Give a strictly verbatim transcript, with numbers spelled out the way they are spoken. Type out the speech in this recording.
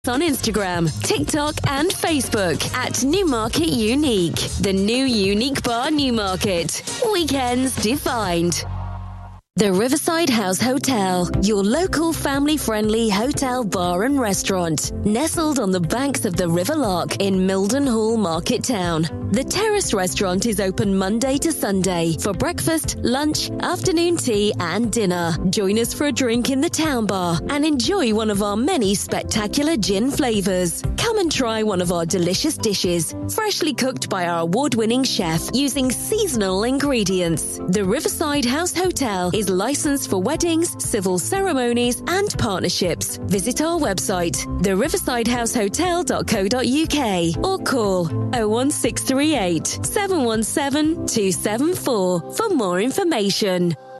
On Instagram, TikTok and Facebook at Newmarket Unique. The new Unique Bar Newmarket. Weekends defined. The Riverside House Hotel, your local family-friendly hotel, bar and restaurant, nestled on the banks of the River Loch in Mildenhall Market Town. The Terrace Restaurant is open Monday to Sunday for breakfast, lunch, afternoon tea and dinner. Join us for a drink in the town bar and enjoy one of our many spectacular gin flavours. Come and try one of our delicious dishes, freshly cooked by our award-winning chef using seasonal ingredients. The Riverside House Hotel is licensed for weddings, civil ceremonies and partnerships. Visit our website, the riverside house hotel dot co dot uk or call oh one six three eight, seven one seven, two seven four for more information.